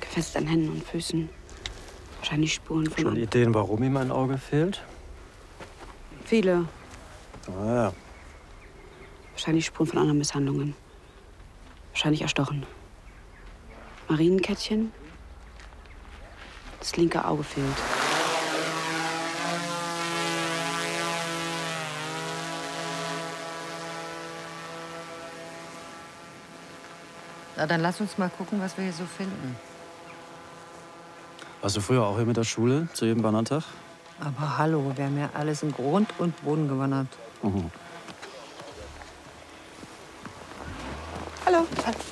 Fest an Händen und Füßen. Wahrscheinlich Spuren von... Schon Ideen, warum ihm ein Auge fehlt? Viele. Ah, ja. Wahrscheinlich Spuren von anderen Misshandlungen. Wahrscheinlich erstochen. Marienkettchen. Das linke Auge fehlt. Na, dann lass uns mal gucken, was wir hier so finden. Warst du früher auch hier mit der Schule, zu jedem Wandertag? Aber hallo, wir haben ja alles in Grund und Boden gewandert. Mhm. Hallo.